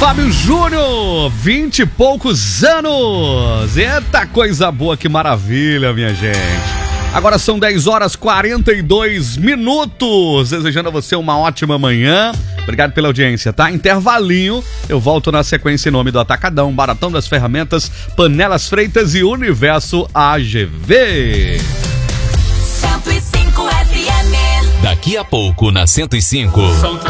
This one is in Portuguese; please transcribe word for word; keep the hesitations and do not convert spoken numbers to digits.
Fábio Júnior, vinte e poucos anos. Eita, coisa boa, que maravilha, minha gente. Agora são dez horas e quarenta e dois minutos. Desejando a você uma ótima manhã. Obrigado pela audiência, tá? Intervalinho, eu volto na sequência em nome do Atacadão, Baratão das Ferramentas, Panelas Freitas e Universo A G V. cento e cinco F M. Daqui a pouco na cento e cinco.